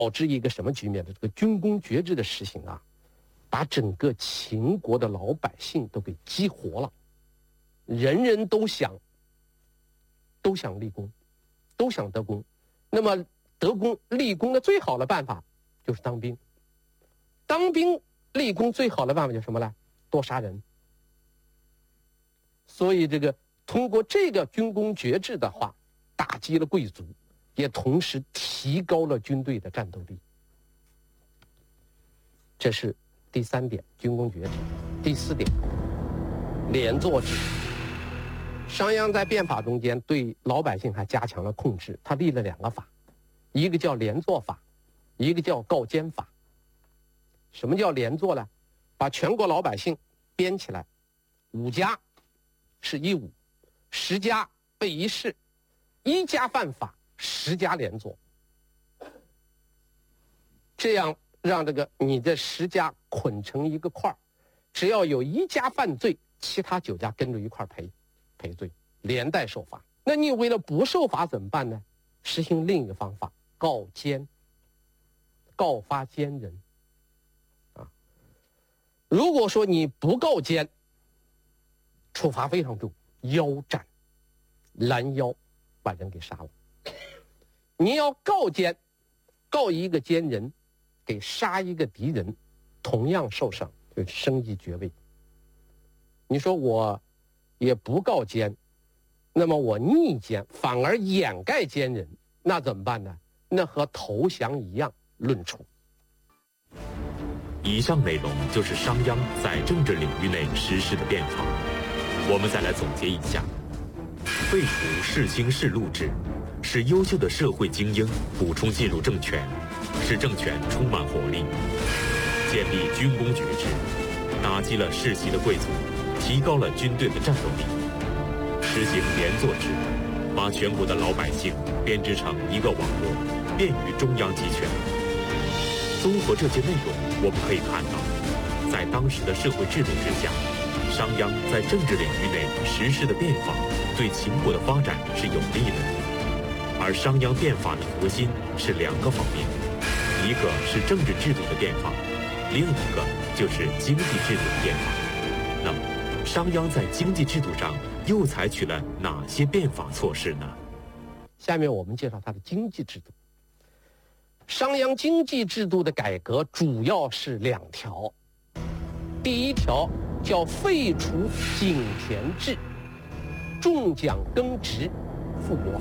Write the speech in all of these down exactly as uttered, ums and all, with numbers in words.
致一个什么局面的？这个军功爵制的实行啊，把整个秦国的老百姓都给激活了，人人都想，都想立功，都想得功。那么得功立功的最好的办法就是当兵。当兵立功最好的办法就是什么呢？多杀人。所以这个通过这个军功爵制的话，打击了贵族，也同时提高了军队的战斗力。这是第三点，军功爵制。第四点，连坐制。商鞅在变法中间对老百姓还加强了控制，他立了两个法，一个叫连坐法，一个叫告监法。什么叫连坐呢？把全国老百姓编起来，五家是一五，十家备一事，一家犯法，十家连坐。这样让这个你这十家捆成一个块儿，只要有一家犯罪，其他九家跟着一块儿赔赔罪，连带受罚。那你为了不受罚怎么办呢？实行另一个方法，告监，告发奸人。如果说你不告奸，处罚非常重，腰斩，拦腰把人给杀了。你要告奸，告一个奸人，给杀一个敌人，同样受赏，就升一爵位。你说我也不告奸，那么我逆奸，反而掩盖奸人，那怎么办呢？那和投降一样论处。 以上内容就是商鞅在政治领域内实施的变法。我们再来总结一下：废除世卿世禄制，使优秀的社会精英补充进入政权，使政权充满活力；建立军功爵制，打击了世袭的贵族，提高了军队的战斗力；实行连坐制，把全国的老百姓编织成一个网络，便于中央集权。综合这些内容，我们可以看到，在当时的社会制度之下，商鞅在政治领域内实施的变法对秦国的发展是有利的。而商鞅变法的核心是两个方面，一个是政治制度的变法，另一个就是经济制度的变法。那么，商鞅在经济制度上又采取了哪些变法措施呢？ 下面我们介绍他的经济制度。商鞅经济制度的改革主要是两条，第一条叫废除井田制，重奖耕植，富国。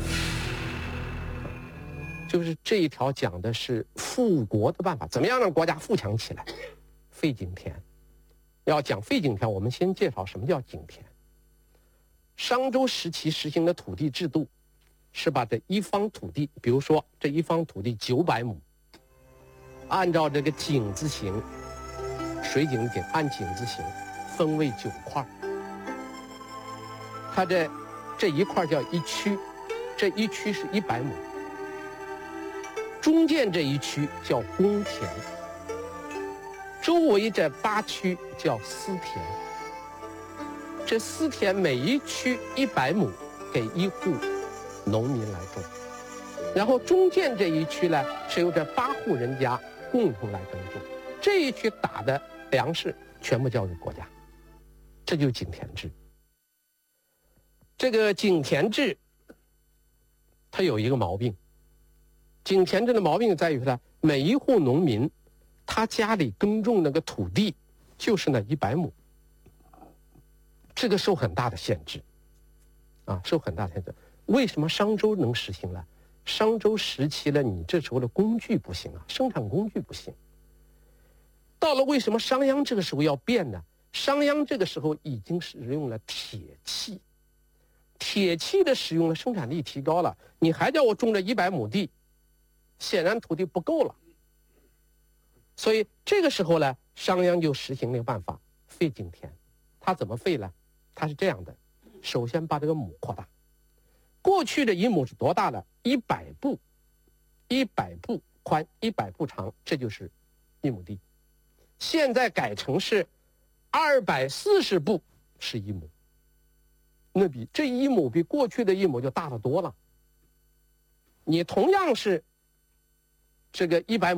就是这一条讲的是富国的办法，怎么样让国家富强起来？废井田。要讲废井田，我们先介绍什么叫井田。商周时期实行的土地制度是把这一方土地，比如说这一方土地九百亩，按照这个井字形，水井井按井字形分为九块，它这这一块叫一区，这一区是一百亩，中间这一区叫公田，周围这八区叫私田。这私田每一区一百亩，给一户农民来种，然后中间这一区呢是由这八户人家共同来耕种，这一区打的粮食全部交给国家，这就是井田制。这个井田制它有一个毛病，井田制的毛病在于呢，每一户农民他家里耕种那个土地就是那一百亩，这个受很大的限制啊，受很大的限制。为什么商周能实行呢？商周时期呢，你这时候的工具不行啊，生产工具不行。到了为什么商鞅这个时候要变呢？商鞅这个时候已经使用了铁器，铁器的使用了，生产力提高了，你还叫我种了一百亩地，显然土地不够了。所以这个时候呢，商鞅就实行了一个办法，废井田。他怎么废呢？他是这样的，首先把这个亩扩大。过去的一亩是多大呢？一百步，一百步宽，一百步长，这就是一亩地。现在改成是二百四十步是一亩，那比这一亩比过去的一亩就大得多了。你同样是这个一百亩。